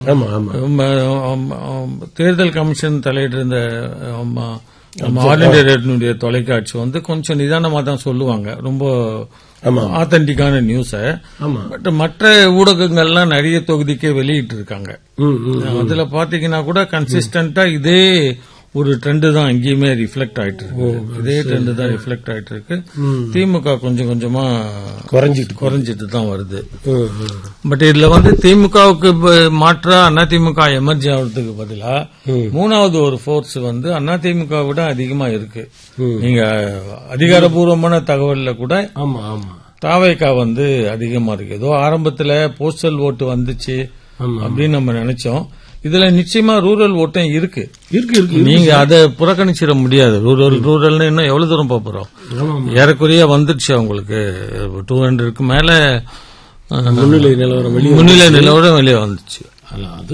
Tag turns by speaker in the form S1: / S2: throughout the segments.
S1: தேர்தல் கமிஷன் தலையிட்டு இருந்த ஆல் இண்டியா ரேடியோனுடைய தொலைக்காட்சி வந்து கொஞ்சம் நிதானமா தான் சொல்லுவாங்க, ரொம்ப ஆத்தென்டிக்கான நியூஸ. பட் மற்ற ஊடகங்கள்லாம் நிறைய தொகுதிக்கே வெளியிட்டு இருக்காங்க. அதுல பாத்தீங்கன்னா கூட கன்சிஸ்டன்டா இதே ஒரு ட்ரெண்ட் தான் எங்கேயுமே ரிஃப்ளெக்ட் ஆயிட்டு இருக்கு. இதே ட்ரெண்ட் தான் ரிஃப்ளெக்ட் ஆயிட்டு இருக்கு. திமுக கொஞ்சம் கொஞ்சமா குறைஞ்சிட்டு தான் வருது. பட் இதுல வந்து திமுகவுக்கு மாற்றா அதிமுக எமர்ஜி ஆகிறதுக்கு பதிலா மூணாவது ஒரு போர்ஸ் வந்து அதிமுக விட அதிகமா இருக்கு. நீங்க அதிகாரப்பூர்வமான தகவல்ல கூட தாவேகா வந்து அதிகமா இருக்கு. ஏதோ ஆரம்பத்துல போஸ்டல் ஓட்டு வந்துச்சு அப்படின்னு நம்ம நினைச்சோம். இதுல நிச்சயமா ரூரல் ஓட்டம் இருக்கு. நீங்க அதை புறக்கணிச்சிட முடியாது. ரூரல்னு இன்னும் எவ்வளவு தூரம் போறோம், ஏறக்குறைய வந்துடுச்சு அவங்களுக்கு 200க்கு மேல முன்னிலை நிலவரம் வெளியே வந்துச்சு.
S2: அது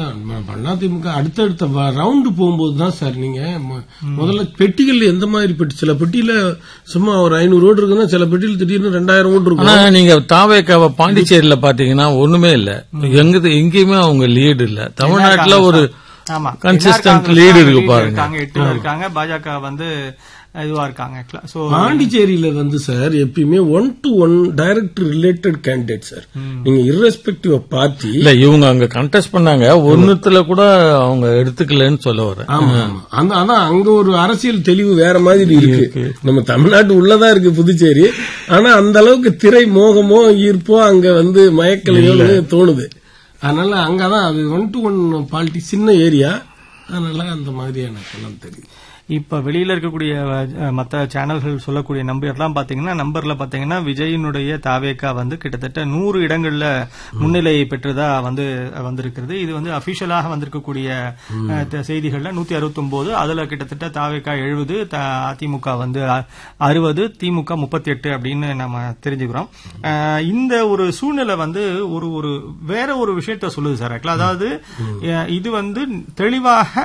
S2: அதிமுக அடுத்தடுத்த ரவுண்டு போகும்போதுதான் சார், நீங்க முதல்ல பெட்டிகள் எந்த மாதிரி பெட்டி, சில பெட்டியில சும்மா ஒரு 500 ஓட்டு இருக்குன்னா சில பெட்டியில் திடீர்னு 2000 ஓட்டு இருக்கும்.
S1: நீங்க தாவேக்காவை பாண்டிச்சேரியில பாத்தீங்கன்னா ஒண்ணுமே இல்ல, எங்கேயுமே அவங்க லீடு இல்ல. தமிழ்நாட்டுல ஒரு கன்சிஸ்டன்ட் லீடு இருக்கு பாருங்க.
S3: 8 இருக்காங்க, பாஜக வந்து இதுவா இருக்காங்க.
S2: பாண்டிச்சேரியில வந்து சார் எப்பயுமே 1-to-1 direct related candidate sir. நீங்க இர்ரெஸ்பெக்டிவ் ஆஃப் பார்ட்டி
S1: இல்ல, இவங்க அங்க கண்டெஸ்ட் பண்ணாங்க, ஒன்னுத்துல கூட அவங்க எடுத்துக்கலன்னு சொல்ல வரேன்.
S2: ஆனா அங்க ஒரு அரசியல் தெளிவு வேற மாதிரி இருக்கு. நம்ம தமிழ்நாட்டு உள்ளதா இருக்கு புதுச்சேரி, ஆனா அந்த அளவுக்கு திரை மோகமோ ஈர்ப்போ அங்க வந்து மயக்கலையோ தோணுது. அதனால அங்கதான் அது 1-to-1 பாலிட்டி, சின்ன ஏரியா, அதனால அந்த மாதிரி எனக்கு எல்லாம் தெரியும்.
S3: இப்ப வெளியில இருக்கக்கூடிய மற்ற சேனல்கள் சொல்லக்கூடிய நம்பர்லாம் பாத்தீங்கன்னா, நம்பர்ல பாத்தீங்கன்னா விஜயினுடைய தாவேகா வந்து கிட்டத்தட்ட 100 இடங்கள்ல முன்னிலை பெற்றதா வந்திருக்கிறது. இது வந்து அபிஷியலாக வந்திருக்கக்கூடிய செய்திகள்ல 169, அதுல கிட்டத்தட்ட தாவேகா 70, அதிமுக வந்து 60, திமுக 38 அப்படின்னு நம்ம தெரிஞ்சுக்கிறோம். இந்த ஒரு சூழ்நிலை வந்து ஒரு வேற ஒரு விஷயத்த சொல்லுது சார். அதாவது இது வந்து தெளிவாக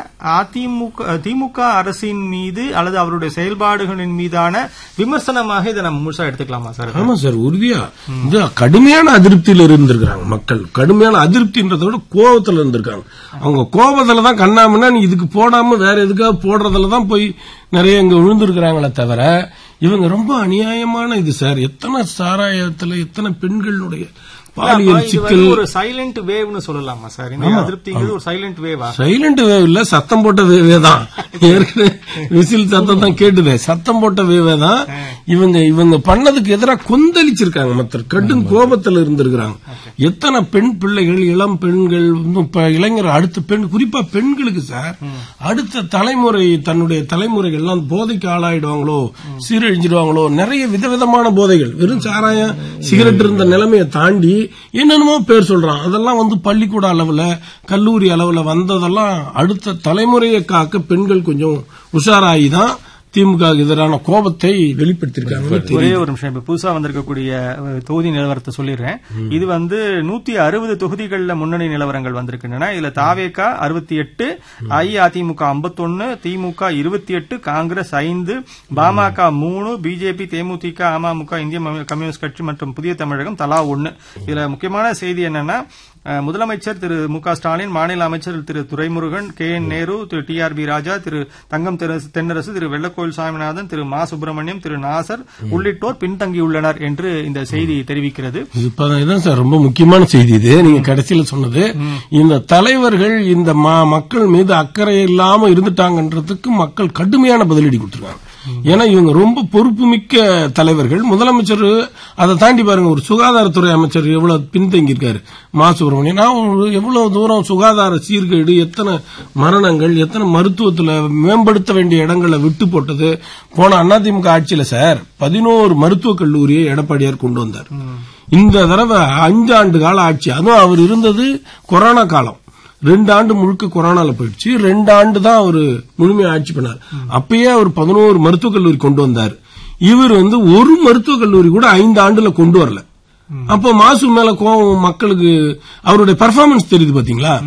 S3: திமுக அரசின் மீது அல்லது அவருடைய செயல்பாடுகளின் மீதான விமர்சனமாக இதை நம்ம முழுசா எடுத்துக்கலாமா சார்?
S2: ஆமா சார், உறுதியா கடுமையான அதிருப்தியில் இருந்திருக்காங்க மக்கள். கடுமையான அதிருப்தின்றத விட கோபத்துல இருந்திருக்காங்க. அவங்க கோபத்துல தான் கண்ணாமன்னா நீ இதுக்கு போடாம வேற எதுக்காக போடுறதுலதான் போய் நிறைய இங்க விழுந்திருக்கிறாங்களே தவிர, இவங்க ரொம்ப அநியாயமான இது சார். எத்தனை சாராயத்துல எத்தனை பெண்களுடைய பாலியல் சிக்கல்,
S3: ஒரு சைலண்ட் வேவ்னு சொல்லலாமா சார்? இந்த அதிருப்திங்கிறது ஒரு சைலண்ட் வேவா?
S2: சைலண்ட் வேவ் இல்ல, சத்தம் போட்ட வேவே தான். ஏற்கனவே விசில் சத்தம் தான் கேட்டுது, சத்தம் போட்ட வேவே தான். இவங்க பண்ணதுக்கு எதிராக கொந்தளிச்சிருக்காங்க, மற்ற கடும் கோபத்தில் இருந்திருக்கிறாங்க. எத்தனை பெண் பிள்ளைகள், இளம் பெண்கள், இளைஞர், அடுத்த பெண், குறிப்பா பெண்களுக்கு சார் அடுத்த தலைமுறை, தன்னுடைய தலைமுறைகள் எல்லாம் போதைக்கு ஆளாயிடுவாங்களோ, சீரழிஞ்சிடுவாங்களோ, நிறைய விதவிதமான போதைகள், வெறும் சாராயம் சிகரெட் இருந்த நிலைமையை தாண்டி என்னென்னமோ பேர் சொல்றான். அதெல்லாம் வந்து பள்ளிக்கூட அளவுல, கல்லூரி அளவுல வந்ததெல்லாம் அடுத்த தலைமுறையை காக்க பெண்கள் கொஞ்சம் உஷாராயிதான் திமுக எதிரான கோபத்தை வெளிப்படுத்திருக்காங்க.
S3: ஒரே ஒரு நிமிஷம், இப்ப புதுசா வந்திருக்கக்கூடிய தொகுதி நிலவரத்தை சொல்லிடுறேன். இது வந்து 160 தொகுதிகளில் முன்னணி நிலவரங்கள் வந்திருக்கின்றன. இதுல தாவேகா 68, அஇஅதிமுக 51, திமுக 28, காங்கிரஸ் 5, பாமக 3, பிஜேபி, தேமுதிக, அமமுக, இந்திய கம்யூனிஸ்ட் கட்சி மற்றும் புதிய தமிழகம் தலா 1. இதுல முக்கியமான செய்தி என்னன்னா, முதலமைச்சர் திரு மு.க. ஸ்டாலின், மாநில அமைச்சர் திரு துரைமுருகன், கே.என். நேரு, திரு டி.ஆர்.பி. ராஜா, திரு தங்கம் தென்னரசு, திரு வெள்ளக்கோயில் சாமிநாதன், திரு மா. சுப்பிரமணியம், திரு நாசர் உள்ளிட்டோர் பின்தங்கியுள்ளனர் என்று இந்த செய்தி தெரிவிக்கிறது.
S2: இதுதான் சார் ரொம்ப முக்கியமான செய்தி. இது நீங்க கடைசியில் சொன்னது, இந்த தலைவர்கள் இந்த மக்கள் மீது அக்கறை இல்லாம இருந்துட்டாங்கன்றதுக்கு மக்கள் கடுமையான பதிலடி கொடுத்திருக்காங்க. ஏன்னா இவங்க ரொம்ப பொறுப்புமிக்க தலைவர்கள். முதலமைச்சர் அதை தாண்டி பாருங்க, ஒரு சுகாதாரத்துறை அமைச்சர் எவ்வளவு பின்தங்கி இருக்காரு, மா. சுப்பிரமணியன். எவ்வளவு தூரம் சுகாதார சீர்கேடு, எத்தனை மரணங்கள், எத்தனை மருத்துவத்தில் மேம்படுத்த வேண்டிய இடங்களை விட்டு போட்டது. போன அதிமுக ஆட்சியில சார் 11 மருத்துவக் கல்லூரியை எடப்பாடியார் கொண்டு வந்தார். இந்த தடவை 5 ஆண்டு கால ஆட்சி, அதுவும் அவர் இருந்தது கொரோனா காலம். 2 ஆண்டு முழுக்க கொரோனால போயிடுச்சு. 2 ஆண்டு தான் அவர் முழுமையா ஆட்சி பண்ணார். அப்பயே அவர் 11 மருத்துவக் கல்லூரி கொண்டு வந்தார். இவர் வந்து ஒரு மருத்துவக் கல்லூரி கூட 5 ஆண்டுல கொண்டு வரல. அப்போ மாசு மேல கோவம் மக்களுக்கு, அவருடைய பெர்ஃபார்மன்ஸ் தெரியுது பாத்தீங்களா.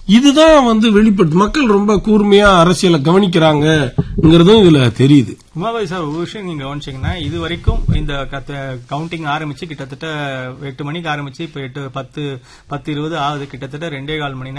S2: இதுதான் வந்து வெளிப்பட்டு மக்கள் ரொம்ப கூர்மையா அரசியலை கவனிக்கிறாங்கிறதும் இதுல தெரியுது.
S3: உமாபாய் சார், ஒரு விஷயம் நீங்க கவனிச்சீங்கன்னா இது வரைக்கும் இந்த கவுண்டிங் ஆரம்பிச்சு கிட்டத்தட்ட 8 மணிக்கு ஆரம்பிச்சு இப்ப 10:20 ஆகுது. கிட்டத்தட்ட 2.25 மணி